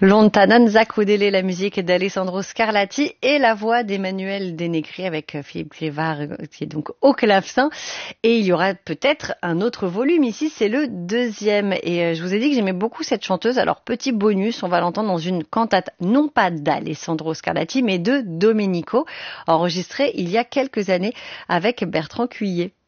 Lontananza Crudele, la musique d'Alessandro Scarlatti et la voix d'Emmanuel Denegri avec Philippe Clévard qui est donc au clavecin. Et il y aura peut-être un autre volume ici, c'est le deuxième. Et je vous ai dit que j'aimais beaucoup cette chanteuse. Alors petit bonus, on va l'entendre dans une cantate non pas d'Alessandro Scarlatti mais de Domenico, enregistrée il y a quelques années avec Bertrand Cuillet.